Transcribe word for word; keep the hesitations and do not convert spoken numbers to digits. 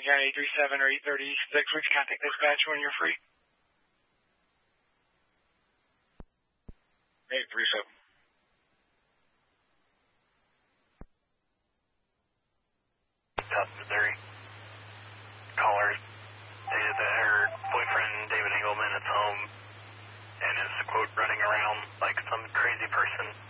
County eight three seven or eight thirty-six. Which contact dispatch when you're free? eight three seven. South Missouri. Caller stated that her boyfriend, David Engelman, is home and is, quote, running around like some crazy person.